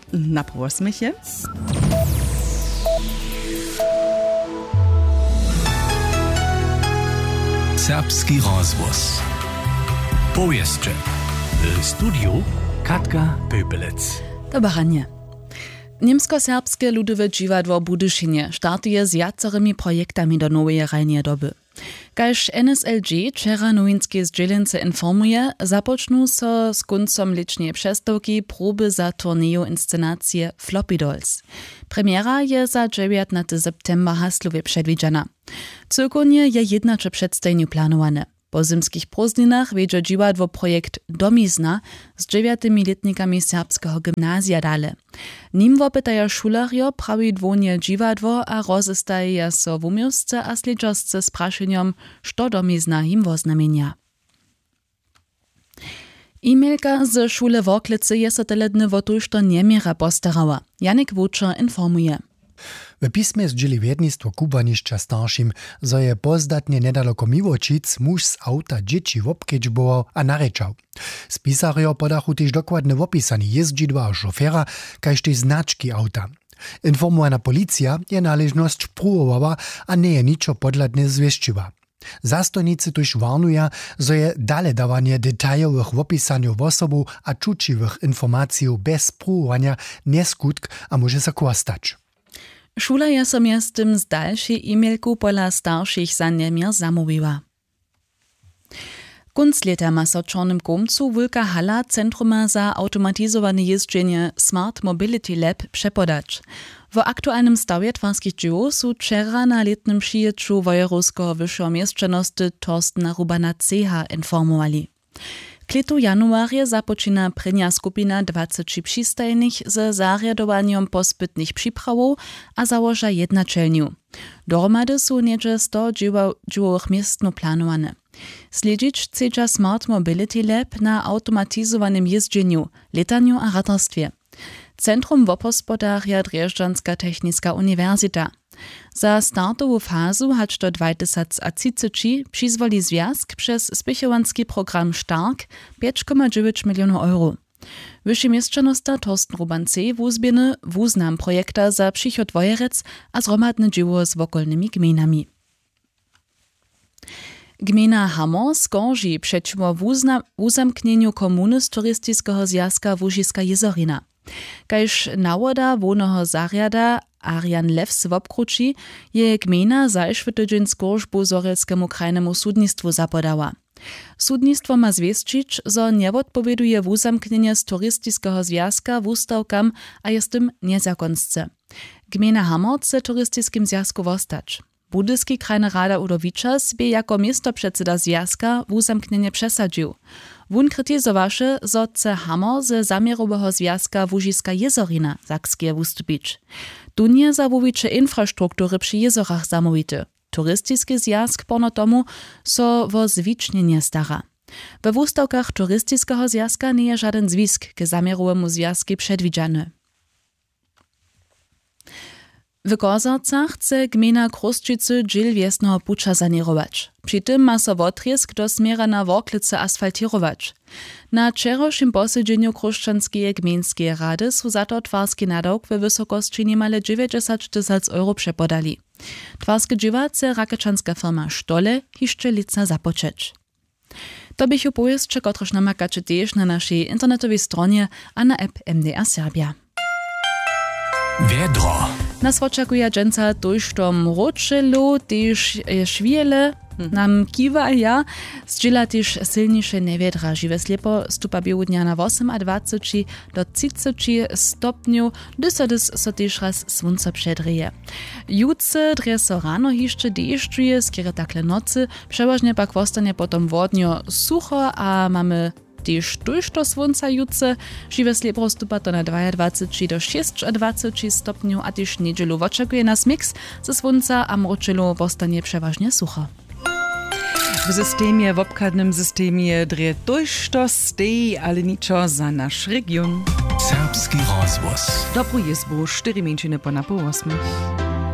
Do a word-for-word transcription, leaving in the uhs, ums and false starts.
Na posmychie. Serbski rozgłos. Powieszcze. W studiu Katka Pöpelec. Dobranie. Niemsko-serbskie ludowe dziwadło Budyšinie startuje z jacerymi projektami do nowej rajnie doby. Kaž N S L G wczera nowinskie zdźělence informuje, započnú so z koncom lečnej přestawki próby za turnieju inscenacje Floppy Dolls. Premiera je za dziewiętnastego septembra haslowie przedwidziana. Cyrkonie je jednacze przedstajniu planowane. Po zimskich prózdninach wiedzie dziwadło projekt Domizna z dziewiętymi letnikami serbskiego gimnazja dale. Nim wopytaja šularjo prawi dwonie dziwadło a rozestaje so w umiostce a sledžostce z praszeniem, što Domizna im woznamienia. E-mailka z szule w Oklicy je so teledny wo tuż to niemiera postarała. Janik Wučer informuje. W pismie zdźěli wjednictwo kubanišća staršim, zo je pozdatnje nedaleko Miłočic muž z auta dzieci wobkedźbował a narečał. Spisarjo podachu też dokładne wopisani jezdźidła a šofera, kaž tež znački auta. Informowana policja je należność pruwowała, a nie je niczo podladne zwieściła. Zastojnicy tuž warnuja, zo je dale dawanie detajowych wopisaniów osobu a czuciwych informacji bez pruwowania nieskutk a może se kłastać. Szula je so mjez tym z dalšej e-mailku pola starších zanjemjer zamówiła. Kunc leta ma so Czornym Komcu wulka hala Centruma za automatyzowane jeżdżenie Smart Mobility Lab przepodać. W aktualnym stawie twarskich dzieł su wczera na letnym przyjęciu Wojeruskiego wyższego mieszczanosti Torstena Rubana-Ceha informowali. Kletu januarje započina prenia skupina dwadzieścia przystajnych ze zarjadowaniem pospytnych przyprawów a założa jednaczelniu. Dohromady su niedzie sto dziełowych miestno planowane. Sledzić chcedza Smart Mobility Lab na automatyzowanym jeżdżeniu, letaniu a ratarstwie. Centrum wopospodarja Drjeżdżanska Technicka Uniwersita. Za startową fazu hać do dwa tysiące trzydzieści przyzwoli związk przez spychowanski program Stark pięć przecinek dziewięć milionów euro. Wyższy mieszczanosta Torsten Ruban-C wuzbieny wuznam projekta za przychod Wojerec a zromadne dzieło z wokolnymi gminami. Gmina Hamor skorži przeciwko wuzamknieniu komuny z turystycznego zjazka Łužiska Jezorina. Kaž nawoda wonoho zarjada Arian Levs w obkruči, je gmina zajšwy tydzień skorżbu Zorelskiemu krajnemu sudnictwu zapodała. Sudnictwo ma zwiesčić, zo nie odpowieduje wuzamknienie z turystycznego zjazka wustawkam, a jest tym niezakonsce. Gmina Hamor chce turystycznym zjazku wostać. Budyski krajny rada Udowiczas bie jako miestopředseda zjazka wuzamknienie przesadził. Wun krytyzowaše, zo chce Hamor ze zamierowego zjazka Łužiska Jezorina Sakskie wustupić. Dunje za wuwicze infrastruktury przy jezorach zamówity. Turystyczny zjazk pono tomu so wo zwicznienie stara. We wustawkach turystycznego zjazka nie je żaden zwisk k zamierowemu zjazki przedwidziany. W Kozarcach chce gmina Kruszczycy dżil wiesnego pucza sanierować. Przy tym ma so wotriesk do smiera na Woklice asfaltirować. Na wczorajszym posiedzeniu Kruszczanskiej gminskiej rady su za to twarskie nadawk w wysokości niemale dziewięćdziesiąt tysięcy euro przepodali. Twarskie dzieła chce rakečanska firma Stole hiszcze lica započeć. To bych upojeszcze, kotreż namakacie też na naszej internetowej stronie a na app M D R Serbia. Wiedro. Nas oczekuje dżęca tuż to mroczylu, też szwiele, nam kiwa ja, zdziela też silniejsze niewiedra. Żywe slepo stupa biegu dnia na osiem a dwadzieścia do trzydzieści stopniów, gdy so des so też raz słońce przedrzeje. Jutce dre so rano jeszcze deszczuje, skiery takle nocy, przeważnie pak wostanie potom wodnio sucho, a mamy też tuż do słońca jutce, żywe slepo stupa to na dwadzieścia dwa do dwadzieścia sześć stopniów, a też niedzielu oczekuje nas mix ze słońca, a mroczylu postanie przeważnie sucho. W systemie, w obkadnym systemie dre tuż to stej, ale niczo za nasz region. Serbski rozgłos. Dobry jest, bo cztery minutki po na pół ósmej.